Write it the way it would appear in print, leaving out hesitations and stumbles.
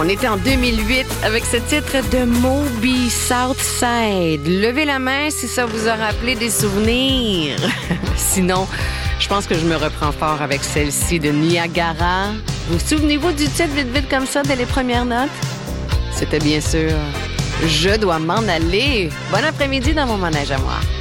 On était en 2008 avec ce titre de Moby Southside. Levez la main si ça vous a rappelé des souvenirs. Sinon, je pense que je me reprends fort avec celle-ci de Niagara. Vous souvenez-vous du titre vite comme ça dès les premières notes? C'était bien sûr « Je dois m'en aller ». Bon après-midi dans mon manège à moi.